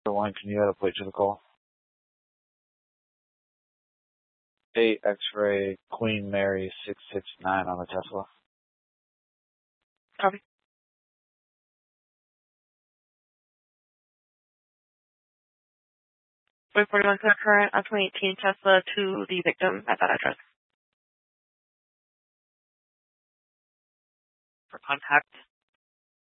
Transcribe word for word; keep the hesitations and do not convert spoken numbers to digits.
One, can you add a plate to the call? eight X-ray Queen Mary six six nine on the Tesla. Copy. Wait forty-one current on twenty eighteen Tesla to the victim at that address. For contact.